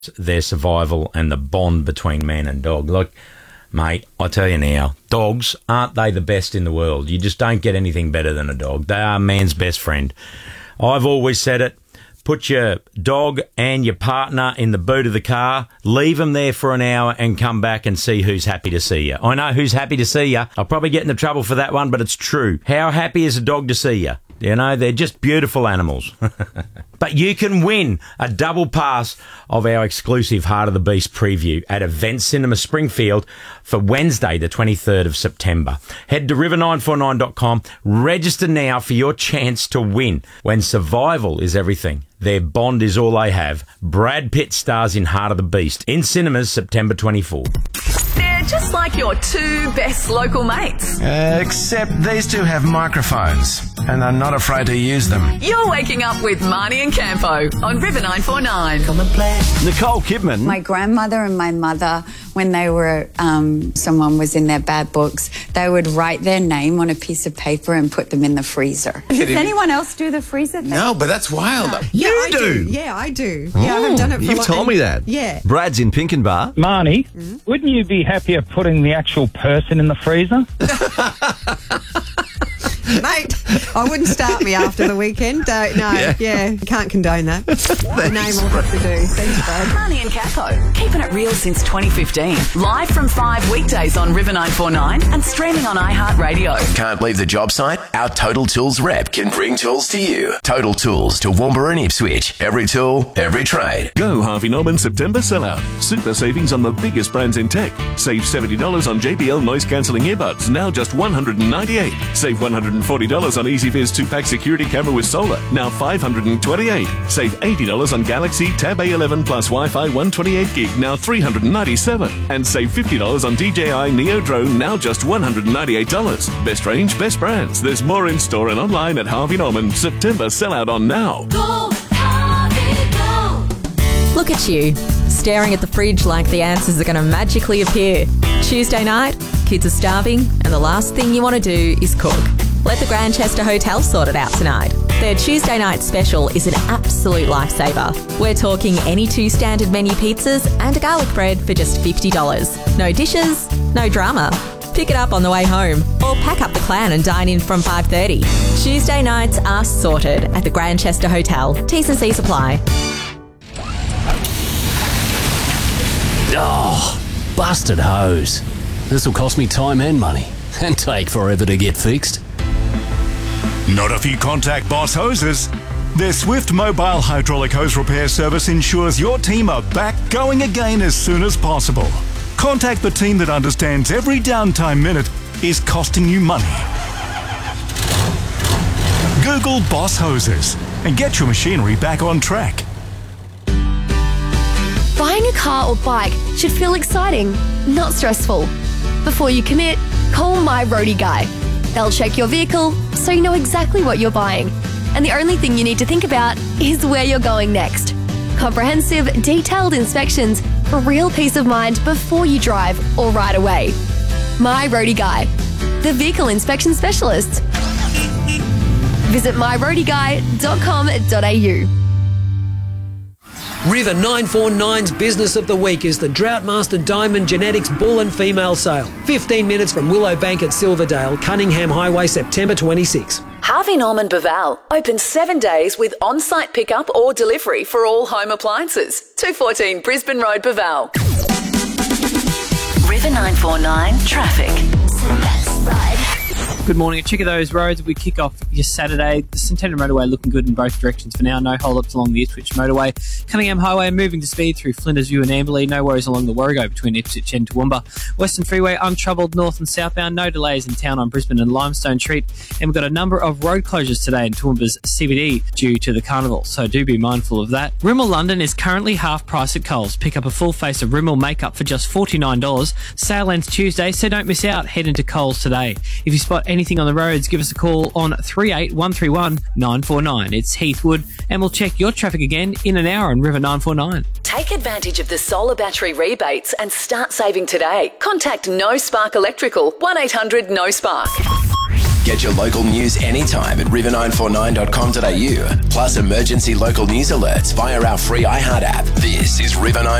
their survival and the bond between man and dog. Look, mate, I tell you now, dogs, aren't they the best in the world? You just don't get anything better than a dog. They are man's best friend. I've always said it. Put your dog and your partner in the boot of the car, leave them there for an hour and come back and see who's happy to see you. I know who's happy to see you. I'll probably get into trouble for that one, but it's true. How happy is a dog to see you? You know, they're just beautiful animals. But you can win a double pass of our exclusive Heart of the Beast preview at Event Cinema Springfield for Wednesday, the 23rd of September. Head to river949.com. Register now for your chance to win. When survival is everything, their bond is all they have. Brad Pitt stars in Heart of the Beast in cinemas September 24. They're just like your two best local mates. Except these two have microphones and are not afraid to use them. You're waking up with Marnie and Campo on River 949. Come and play. Nicole Kidman. My grandmother and my mother, when they were, someone was in their bad books, they would write their name on a piece of paper and put them in the freezer. Does anyone else do the freezer thing? No, but that's wild. No. You do? Yeah, I do. Yeah, I haven't done it for You've told me that. Yeah. Brad's in Pinkenbar. Marnie, wouldn't you be happier putting the actual person in the freezer? Mate, I wouldn't start me after the weekend. Can't condone that. The name will have to do. Thanks, Brad. Marnie and Capo, keeping it real since 2015. Live from 5 weekdays on River 949 and streaming on iHeartRadio. Can't leave the job site? Our Total Tools rep can bring tools to you. Total Tools to Toowoomba and Ipswich. Every tool, every trade. Go Harvey Norman September sellout. Super savings on the biggest brands in tech. Save $70 on JBL noise cancelling earbuds, now just $198. Save $140 on EasyViz 2-pack security camera with solar, now $528. Save $80 on Galaxy Tab A11 plus Wi-Fi 128 gig, now $397. And save $50 on DJI Neo Drone, now just $198. Best range, best brands. There's more in store and online at Harvey Norman. September sellout on now. Go, Harvey, go. Look at you, staring at the fridge like the answers are going to magically appear. Tuesday night, kids are starving, and the last thing you want to do is cook. Let the Grandchester Hotel sort it out tonight. Their Tuesday night special is an absolute lifesaver. We're talking any 2 standard menu pizzas and a garlic bread for just $50. No dishes, no drama. Pick it up on the way home or pack up the clan and dine in from 5:30. Tuesday nights are sorted at the Grandchester Hotel. T&C supply. Oh, busted hose. This will cost me time and money and take forever to get fixed. Not if you contact Boss Hoses. Their swift mobile hydraulic hose repair service ensures your team are back going again as soon as possible. Contact the team that understands every downtime minute is costing you money. Google Boss Hoses and get your machinery back on track. Buying a car or bike should feel exciting, not stressful. Before you commit, call My Roadie Guy. They'll check your vehicle so you know exactly what you're buying. And the only thing you need to think about is where you're going next. Comprehensive, detailed inspections for real peace of mind before you drive or ride away. My Roadie Guy, the vehicle inspection specialist. Visit myroadieguy.com.au. River 949's Business of the Week is the Droughtmaster Diamond Genetics Bull and Female Sale. 15 minutes from Willowbank at Silverdale, Cunningham Highway, September 26. Harvey Norman Baval, open 7 days with on-site pickup or delivery for all home appliances. 214 Brisbane Road, Baval. River 949 Traffic. Good morning. A check of those roads. We kick off your Saturday. The Centennial Motorway looking good in both directions for now. No hold-ups along the Ipswich Motorway. Cunningham Highway moving to speed through Flinders View and Amberley. No worries along the Warrego between Ipswich and Toowoomba. Western Freeway untroubled north and southbound. No delays in town on Brisbane and Limestone Street. And we've got a number of road closures today in Toowoomba's CBD due to the carnival, so do be mindful of that. Rimmel London is currently half price at Coles. Pick up a full face of Rimmel makeup for just $49. Sale ends Tuesday, so don't miss out. Head into Coles today. If you spot anything on the roads, give us a call on 38131 949. It's Heathwood, and we'll check your traffic again in an hour on River 949. Take advantage of the solar battery rebates and start saving today. Contact No Spark Electrical, 1800 No Spark. Get your local news anytime at river949.com.au. Plus emergency local news alerts via our free iHeart app. This is River 949.